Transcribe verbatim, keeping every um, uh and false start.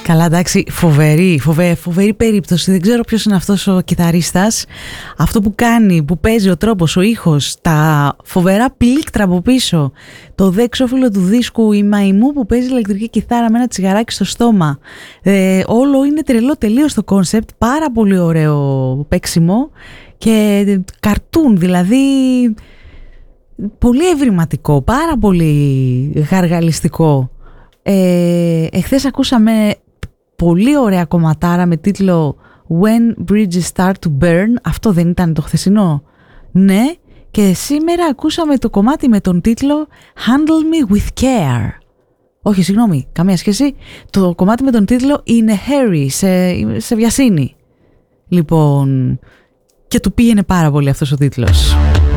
Καλά, εντάξει, φοβερή, φοβε, φοβερή περίπτωση. Δεν ξέρω ποιος είναι αυτός ο κιθαρίστας. Αυτό που κάνει, που παίζει, ο τρόπος, ο ήχος, τα φοβερά πλήκτρα από πίσω, το δέξοφυλλο του δίσκου, η μαϊμού που παίζει ηλεκτρική κιθάρα με ένα τσιγαράκι στο στόμα. Ε, όλο είναι τρελό τελείως το κόνσεπτ, πάρα πολύ ωραίο παίξιμο και καρτούν, δηλαδή πολύ ευρηματικό, πάρα πολύ γαργαλιστικό. Ε, εχθές ακούσαμε πολύ ωραία κομματάρα με τίτλο When Bridges Start to Burn. Αυτό δεν ήταν το χθεσινό? Ναι. Και σήμερα ακούσαμε το κομμάτι με τον τίτλο Handle Me With Care. Όχι, συγγνώμη, καμία σχέση. Το κομμάτι με τον τίτλο In a Hurry, σε, σε βιασύνη. Λοιπόν, και του πήγαινε πάρα πολύ αυτός ο τίτλος.